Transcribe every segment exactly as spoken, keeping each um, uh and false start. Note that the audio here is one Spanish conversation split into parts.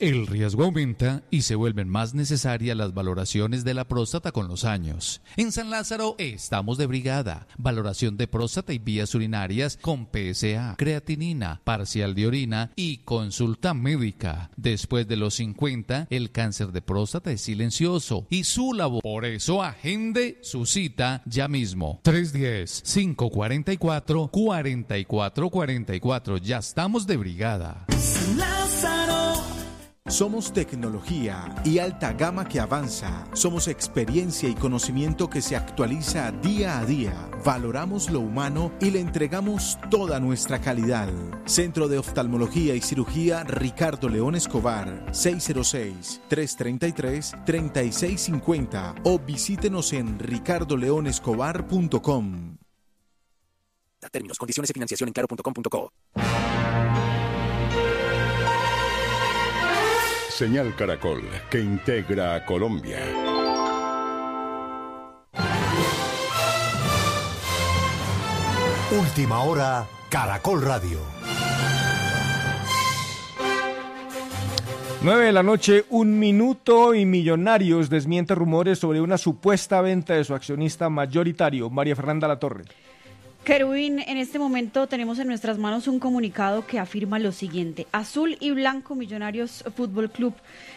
El riesgo aumenta y se vuelven más necesarias las valoraciones de la próstata con los años. En San Lázaro estamos de brigada. Valoración de próstata y vías urinarias con P S A, creatinina, parcial de orina y consulta médica. Después de los cincuenta, el cáncer de próstata es silencioso y su labor. Por eso agende su cita ya mismo. tres uno cero, cinco cuatro cuatro, cuatro cuatro cuatro cuatro. Ya estamos de brigada. San Lázaro. Somos tecnología y alta gama que avanza. Somos experiencia y conocimiento que se actualiza día a día. Valoramos lo humano y le entregamos toda nuestra calidad. Centro de Oftalmología y Cirugía Ricardo León Escobar, seis cero seis, tres tres tres, tres seis cinco cero o visítenos en ricardo león escobar punto com. Términos, condiciones y financiación en claro punto com punto co. Señal Caracol, que integra a Colombia. Última hora, Caracol Radio. nueve de la noche, un minuto, y Millonarios desmiente rumores sobre una supuesta venta de su accionista mayoritario, María Fernanda Latorre. Querubín, en este momento tenemos en nuestras manos un comunicado que afirma lo siguiente: Azul y Blanco Millonarios Fútbol Club,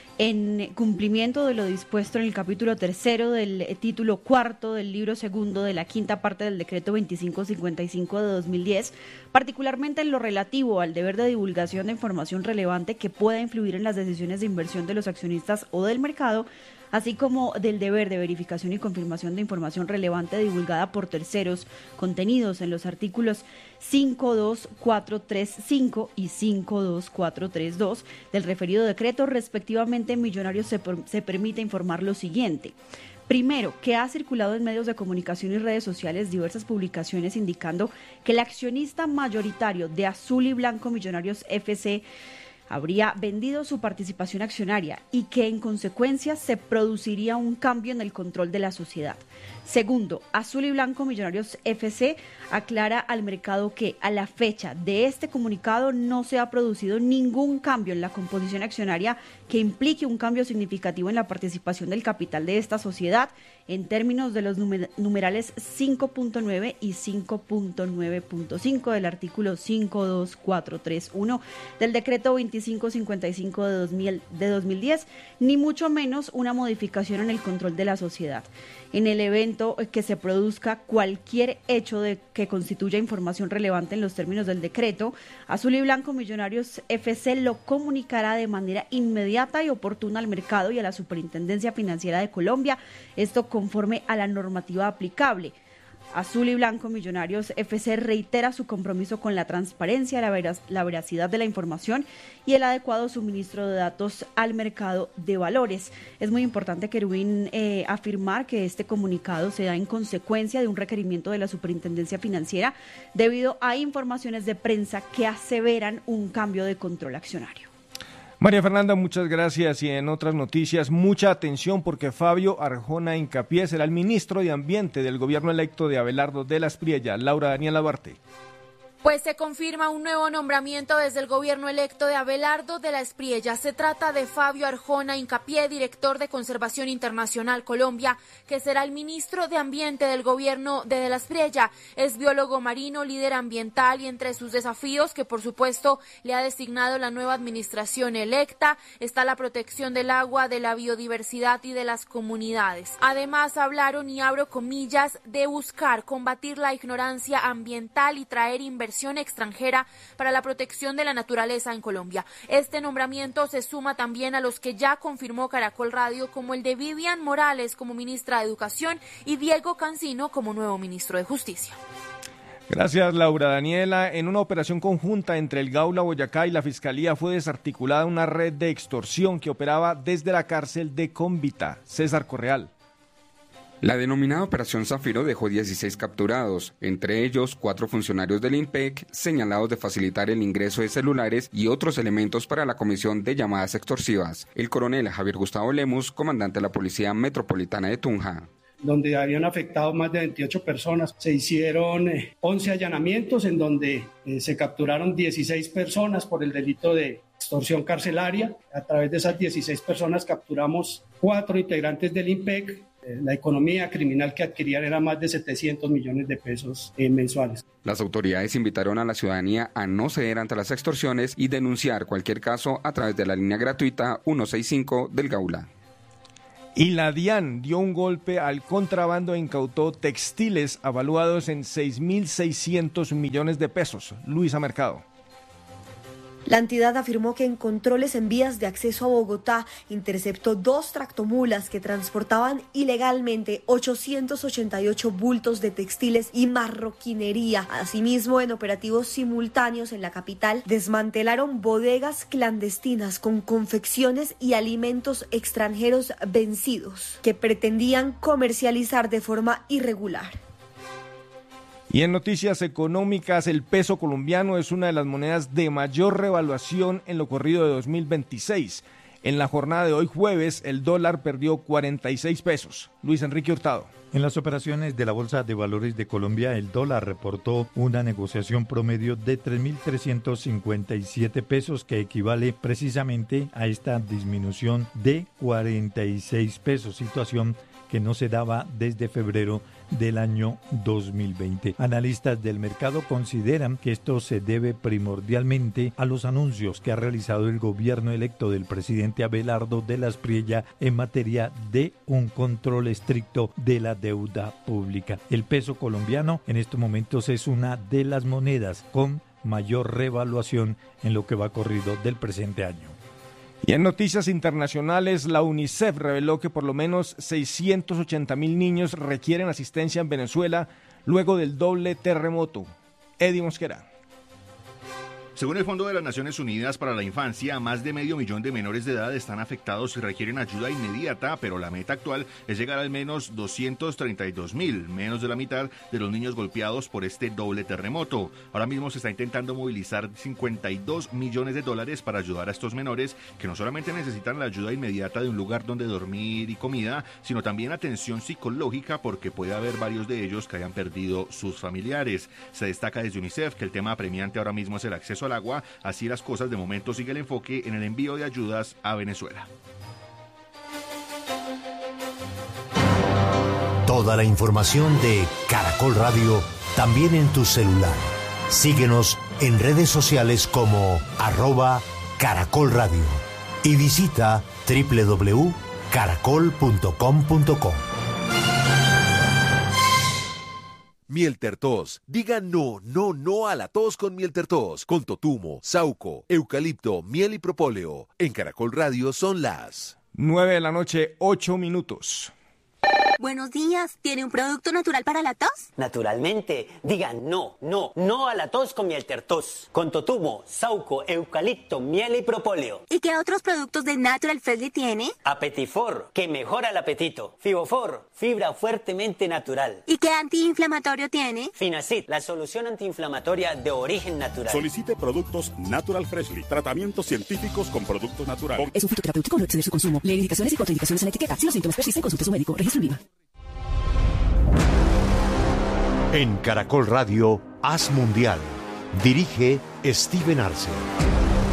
en cumplimiento de lo dispuesto en el capítulo tercero del título cuarto del libro segundo de la quinta parte del decreto veinticinco cincuenta y cinco de dos mil diez, particularmente en lo relativo al deber de divulgación de información relevante que pueda influir en las decisiones de inversión de los accionistas o del mercado, así como del deber de verificación y confirmación de información relevante divulgada por terceros, contenidos en los artículos cinco punto dos cuatro tres cinco y cinco punto dos cuatro tres dos del referido decreto, respectivamente, Millonarios se, se permite informar lo siguiente. Primero, que ha circulado en medios de comunicación y redes sociales diversas publicaciones indicando que el accionista mayoritario de Azul y Blanco Millonarios F C habría vendido su participación accionaria y que en consecuencia se produciría un cambio en el control de la sociedad. Segundo, Azul y Blanco Millonarios F C aclara al mercado que a la fecha de este comunicado no se ha producido ningún cambio en la composición accionaria que implique un cambio significativo en la participación del capital de esta sociedad en términos de los numer- numerales cinco punto nueve y cinco punto nueve punto cinco del artículo cinco punto dos cuatro tres uno del decreto veinticinco cincuenta y cinco de dos mil, de dos mil diez, ni mucho menos una modificación en el control de la sociedad. En el evento que se produzca cualquier hecho de que constituya información relevante en los términos del decreto, Azul y Blanco Millonarios F C lo comunicará de manera inmediata y oportuna al mercado y a la Superintendencia Financiera de Colombia, esto conforme a la normativa aplicable. Azul y Blanco Millonarios F C reitera su compromiso con la transparencia, la, veraz, la veracidad de la información y el adecuado suministro de datos al mercado de valores. Es muy importante, Querubín, eh, afirmar que este comunicado se da en consecuencia de un requerimiento de la Superintendencia Financiera debido a informaciones de prensa que aseveran un cambio de control accionario. María Fernanda, muchas gracias. Y en otras noticias, mucha atención porque Fabio Arjona Hincapié será el ministro de Ambiente del gobierno electo de Abelardo de la Espriella. Laura Daniela Duarte. Pues se confirma un nuevo nombramiento desde el gobierno electo de Abelardo de la Espriella. Se trata de Fabio Arjona Hincapié, director de Conservación Internacional Colombia, que será el ministro de Ambiente del gobierno de, de la Espriella. Es biólogo marino, líder ambiental y entre sus desafíos, que por supuesto le ha designado la nueva administración electa, está la protección del agua, de la biodiversidad y de las comunidades. Además hablaron, y abro comillas, de buscar combatir la ignorancia ambiental y traer inversión extranjera para la protección de la naturaleza en Colombia. Este nombramiento se suma también a los que ya confirmó Caracol Radio, como el de Vivian Morales como ministra de Educación y Diego Cancino como nuevo ministro de Justicia. Gracias, Laura Daniela. En una operación conjunta entre el Gaula Boyacá y la Fiscalía fue desarticulada una red de extorsión que operaba desde la cárcel de Cómbita. César Correal. La denominada Operación Zafiro dejó dieciséis capturados, entre ellos cuatro funcionarios del INPEC señalados de facilitar el ingreso de celulares y otros elementos para la comisión de llamadas extorsivas. El coronel Javier Gustavo Lemus, comandante de la Policía Metropolitana de Tunja. Donde habían afectado más de veintiocho personas. Se hicieron once allanamientos en donde eh, se capturaron dieciséis personas por el delito de extorsión carcelaria. A través de esas dieciséis personas capturamos cuatro integrantes del INPEC. La economía criminal que adquirían era más de setecientos millones de pesos eh, mensuales. Las autoridades invitaron a la ciudadanía a no ceder ante las extorsiones y denunciar cualquier caso a través de la línea gratuita ciento sesenta y cinco del Gaula. Y la DIAN dio un golpe al contrabando e incautó textiles avaluados en seis mil seiscientos millones de pesos. Luisa Mercado. La entidad afirmó que en controles en vías de acceso a Bogotá interceptó dos tractomulas que transportaban ilegalmente ochocientos ochenta y ocho bultos de textiles y marroquinería. Asimismo, en operativos simultáneos en la capital, desmantelaron bodegas clandestinas con confecciones y alimentos extranjeros vencidos que pretendían comercializar de forma irregular. Y en noticias económicas, el peso colombiano es una de las monedas de mayor revaluación en lo corrido de dos mil veintiséis. En la jornada de hoy jueves, el dólar perdió cuarenta y seis pesos. Luis Enrique Hurtado. En las operaciones de la Bolsa de Valores de Colombia, el dólar reportó una negociación promedio de tres mil trescientos cincuenta y siete pesos, que equivale precisamente a esta disminución de cuarenta y seis pesos, situación que no se daba desde febrero del año dos mil veinte. Analistas del mercado consideran que esto se debe primordialmente a los anuncios que ha realizado el gobierno electo del presidente Abelardo de la Espriella en materia de un control estricto de la deuda pública. El peso colombiano en estos momentos es una de las monedas con mayor revaluación en lo que va corrido del presente año. Y en noticias internacionales, la UNICEF reveló que por lo menos seiscientos ochenta mil niños requieren asistencia en Venezuela luego del doble terremoto. Eddie Mosquera. Según el Fondo de las Naciones Unidas para la Infancia, más de medio millón de menores de edad están afectados y requieren ayuda inmediata, pero la meta actual es llegar al menos doscientos treinta y dos mil, menos de la mitad de los niños golpeados por este doble terremoto. Ahora mismo se está intentando movilizar cincuenta y dos millones de dólares para ayudar a estos menores que no solamente necesitan la ayuda inmediata de un lugar donde dormir y comida, sino también atención psicológica, porque puede haber varios de ellos que hayan perdido sus familiares. Se destaca desde UNICEF que el tema apremiante ahora mismo es el acceso al agua. Así las cosas, de momento sigue el enfoque en el envío de ayudas a Venezuela. Toda la información de Caracol Radio también en tu celular. Síguenos en redes sociales como arroba Caracol Radio y visita doble u doble u doble u punto caracol punto com punto co. Mieltertos. Diga no, no, no a la tos con Mieltertos. Con totumo, sauco, eucalipto, miel y propóleo. En Caracol Radio son las nueve de la noche, ocho minutos. Buenos días, ¿tiene un producto natural para la tos? Naturalmente, digan no, no, no a la tos con Mieltertos. Con totumo, sauco, eucalipto, miel y propóleo. ¿Y qué otros productos de Natural Freshly tiene? Apetifor, que mejora el apetito. Fibofor, fibra fuertemente natural. ¿Y qué antiinflamatorio tiene? Finacid, la solución antiinflamatoria de origen natural. Solicite productos Natural Freshly, tratamientos científicos con productos naturales. Es un fitoterapéutico, no exceder su consumo. Lee indicaciones y contraindicaciones en la etiqueta. Si los síntomas persisten, consulte a su médico. Registro en IVA. En Caracol Radio, Haz Mundial. Dirige Steven Arce.